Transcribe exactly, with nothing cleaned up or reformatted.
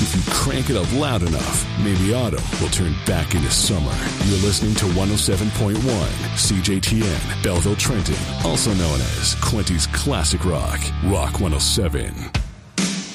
If you crank it up loud enough, maybe autumn will turn back into summer. You're listening to one oh seven point one C J T N, Belleville, Trenton, also known as Quinty's Classic Rock, Rock one oh seven.